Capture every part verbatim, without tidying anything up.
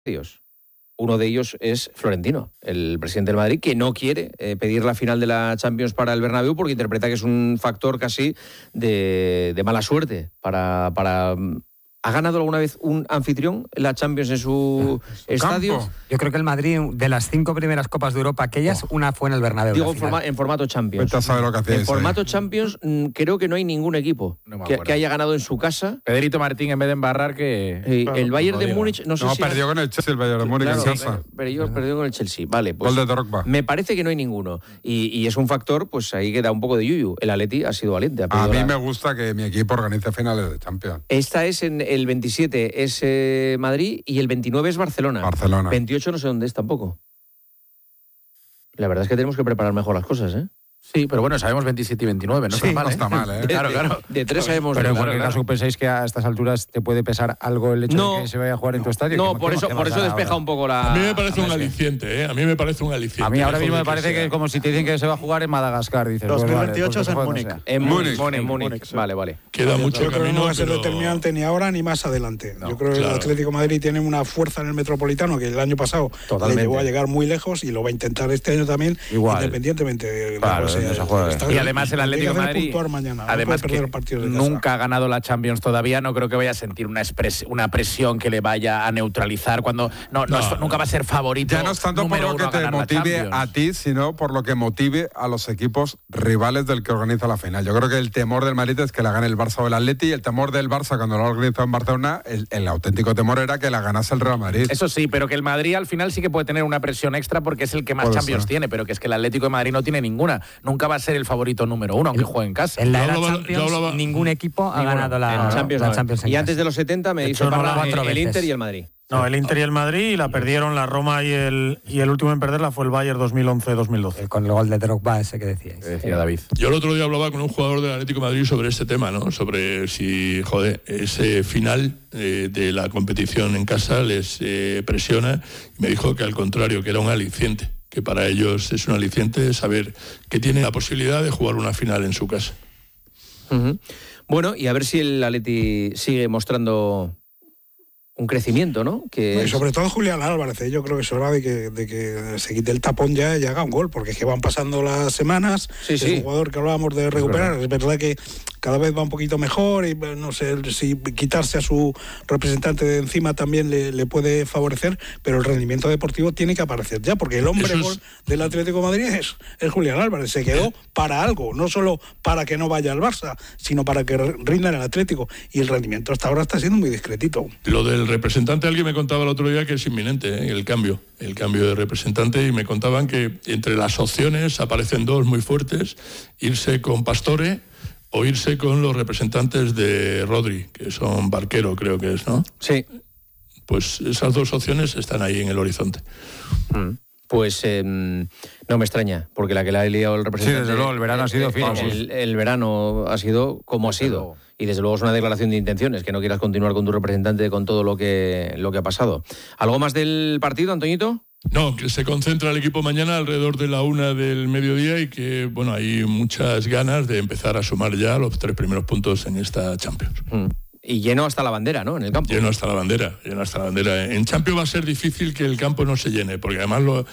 Uno de ellos es Florentino, el presidente del Madrid, que no quiere eh, pedir la final de la Champions para el Bernabéu porque interpreta que es un factor casi de, de mala suerte para... para ¿Ha ganado alguna vez un anfitrión en la Champions en su, su estadio? Campo. Yo creo que el Madrid, de las cinco primeras Copas de Europa, aquellas, oh. una fue en el Bernabéu. Digo, en, forma, en formato Champions. Vete a saber lo que hacéis, en formato ahí. Champions, creo que no hay ningún equipo no que, que haya ganado en su casa. Pedrito Martín, en vez de embarrar, que... Eh, claro, el Bayern no de Múnich, no sé no, si... perdió con el Chelsea, el Bayern de Múnich claro, en casa. Pero yo perdió con el Chelsea. Vale, pues... Gol de Drogba. Me parece que no hay ninguno. Y, y es un factor, pues ahí queda un poco de yuyu. El Atleti ha sido valiente. A mí la... me gusta que mi equipo organice finales de Champions. Esta es en el veintisiete, es eh, Madrid, y el veintinueve es Barcelona. Barcelona. veintiocho no sé dónde es tampoco. La verdad es que tenemos que preparar mejor las cosas, ¿eh? Sí, pero bueno, sabemos veintisiete y veintinueve, no sí, está mal, no ¿eh? está mal, ¿eh? De, claro, claro. De, de tres sabemos... Pero en claro, cualquier claro. caso, ¿pensáis que a estas alturas te puede pesar algo el hecho no, de que se vaya a jugar en tu estadio? No, ¿Qué, por qué eso, más por eso da despeja ahora? un poco la... A mí me parece un es que... aliciente, ¿eh? A mí me parece un aliciente. A mí ahora mismo me que parece que, sea. es como si te dicen que se va a jugar en Madagascar, dices. dos mil veintiocho pues vale, es en pues, Múnich. no sé. En Múnich, Múnich, en Múnich. Múnich, sí. Vale, vale. Queda mucho Yo creo que camino, no va a ser pero... determinante ni ahora ni más adelante. No, Yo creo que claro. el Atlético de Madrid tiene una fuerza en el Metropolitano que el año pasado Totalmente. le llevó a llegar muy lejos y lo va a intentar este año también, Igual. independientemente de Claro, la donde se juegue. Y además el Atlético de Madrid, mañana, además no que nunca ha ganado la Champions todavía, no creo que vaya a sentir una, expres- una presión que le vaya a neutralizar cuando no, no, No, es- no. nunca va a ser favorito. Ya no es tanto por número lo que uno a te ganar la motive Champions. a ti, sino por lo que motive a los equipos rivales del que organiza la final. Yo creo que el temor del Madrid es que la gane el Barça o el Atleti, y el temor del Barça cuando lo organizó en Barcelona, el, el auténtico temor era que la ganase el Real Madrid. Eso sí, pero que el Madrid al final sí que puede tener una presión extra porque es el que más Puede Champions ser. tiene, pero que es que el Atlético de Madrid no tiene ninguna. Nunca va a ser el favorito número uno, aunque juegue en casa. En la Yo era hablaba- Champions, yo hablaba- ningún equipo ha Ninguno. ganado la, En Champions, la no. Champions en Y casa. antes de los setenta me De dice hecho, no Parra, la cuatro el, el veces. Inter y el Madrid. No, el Inter y el Madrid, y la perdieron la Roma y el, y el último en perderla fue el Bayern dos mil once dos mil doce. Con el gol de Drogba ese que decíais. Que decía David. Yo el otro día hablaba con un jugador del Atlético de Madrid sobre este tema, ¿no? Sobre si, joder, ese final eh, de la competición en casa les eh, presiona. Y me dijo que al contrario, que era un aliciente, que para ellos es un aliciente saber que tienen la posibilidad de jugar una final en su casa. Uh-huh. Bueno, y a ver si el Atleti sigue mostrando un crecimiento, ¿no? Que Y es... sobre todo Julián Álvarez, ¿eh? Yo creo que es hora de que, de que se quite el tapón ya y haga un gol, porque es que van pasando las semanas, Sí, es sí. un jugador que hablábamos de recuperar, es verdad que cada vez va un poquito mejor y no sé si quitarse a su representante de encima también le, le puede favorecer, pero el rendimiento deportivo tiene que aparecer ya, porque el hombre Es... gol del Atlético de Madrid es, es Julián Álvarez, se quedó para algo, no solo para que no vaya al Barça, sino para que rinda en el Atlético, y el rendimiento hasta ahora está siendo muy discretito. Lo del representante, alguien me contaba el otro día que es inminente, ¿eh? el cambio, el cambio de representante, y me contaban que entre las opciones aparecen dos muy fuertes: irse con Pastore o irse con los representantes de Rodri, que son Barquero, creo que es, ¿no? Sí. Pues esas dos opciones están ahí en el horizonte. Mm. Pues eh, no me extraña, porque la que le ha liado el representante... Sí, desde luego, el verano ha sido eh, fino. El, el verano ha sido como ha sido. luego. Y desde luego es una declaración de intenciones, que no quieras continuar con tu representante con todo lo que, lo que ha pasado. ¿Algo más del partido, Antoñito? No, que se concentra el equipo mañana alrededor de la una del mediodía y que, bueno, hay muchas ganas de empezar a sumar ya los tres primeros puntos en esta Champions. Mm. Y lleno hasta la bandera, ¿no? En el campo. Lleno hasta la bandera, lleno hasta la bandera. En Champions va a ser difícil que el campo no se llene, porque además lo,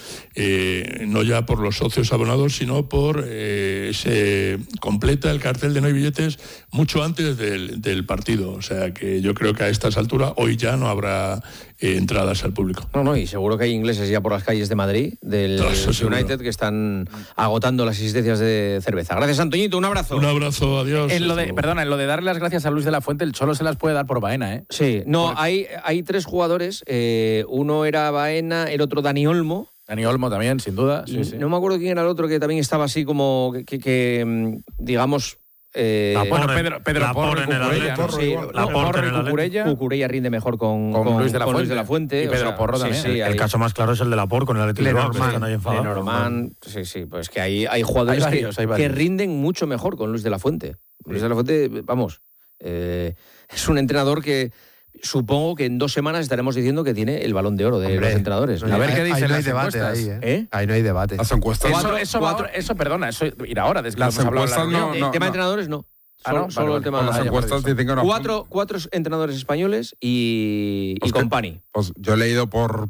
eh, no ya por los socios abonados, sino por eh, se completa el cartel de no hay billetes mucho antes del, del partido. O sea que yo creo que a estas alturas hoy ya no habrá eh, entradas al público. No, no, y seguro que hay ingleses ya por las calles de Madrid, del Eso seguro. United, que están agotando las existencias de cerveza. Gracias, Antoñito, un abrazo. Un abrazo, adiós. En lo Hasta de, luego. perdona, en lo de darle las gracias a Luis de la Fuente, el Cholo se las puede dar por Baena, ¿eh? Sí, no, hay, hay tres jugadores, eh, uno era Baena, el otro Dani Olmo. Dani Olmo también, sin duda. Y Sí, sí. no me acuerdo quién era el otro que también estaba así como que, que, que, digamos... Eh, La Bueno, Porre, Pedro, Pedro la Porro Porre y en el Cucurella, ¿no? Atlético. sí, igual. la La Porro Porre y en el Cucurella. Cucurella rinde mejor con, Con Luis de la con Fuente. de la Fuente. Y o Pedro sea, Porro sí, también. sí, El hay- caso más claro es el de Laporte con el Atlético de Bilbao, que están ahí enfadados. Lenormand, sí, sí, pues que hay, hay jugadores Hay varios, que, hay varios. que rinden mucho mejor con Luis de la Fuente. Luis de la Fuente, vamos, eh, es un entrenador que supongo que en dos semanas estaremos diciendo que tiene el Balón de Oro de Hombre, los entrenadores. no, A ver ahí- qué ahí dicen no hay las debate encuestas. ahí, ¿eh? ¿Eh? Ahí no hay debate. Las encuestas... Eso, Cuatro- eso, va cuatro- otro- eso, perdona, eso ir ahora, desde que Las hemos hablado de la encuestas no- reunión. El tema de entrenadores no. Ah, no, Solo, solo vale, el tema Con de las la encuestas dicen que no. cuatro, cuatro entrenadores españoles y, Pues y que- Company. Pues yo he leído por,